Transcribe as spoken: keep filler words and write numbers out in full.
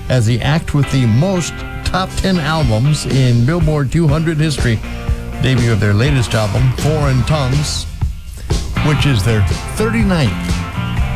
as the act with the most top ten albums in Billboard two hundred history. Debut of their latest album, Foreign Tongues, which is their thirty-ninth